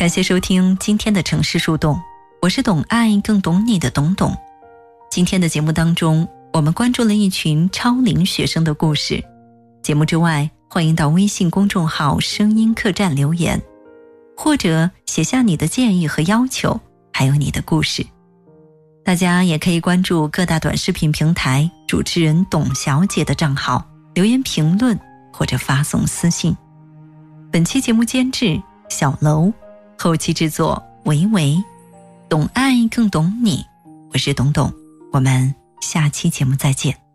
感谢收听今天的城市树洞，我是懂爱更懂你的董董。今天的节目当中，我们关注了一群超龄学生的故事。节目之外，欢迎到微信公众号声音客栈留言，或者写下你的建议和要求，还有你的故事。大家也可以关注各大短视频平台主持人董小姐的账号，留言评论或者发送私信。本期节目监制小楼，后期制作维维，懂爱更懂你，我是董董，我们下期节目再见。